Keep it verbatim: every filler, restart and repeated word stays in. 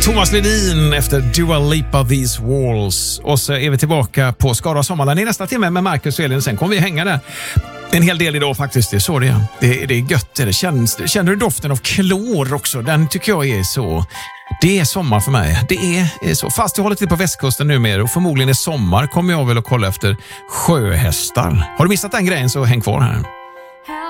Thomas Ledin efter Dua Lipa These Walls. Och så är vi tillbaka på Skara Sommarland i nästa timme med Marcus och Elin. Sen kommer vi hänga där en hel del idag faktiskt. Det är så det är. Det, det är gött. Det känns, känner du doften av klor också? Den tycker jag är så... Det är sommar för mig. Det är, är så. Fast jag håller till på västkusten numera och förmodligen i sommar kommer jag väl att kolla efter sjöhästar. Har du missat den grejen så häng kvar här.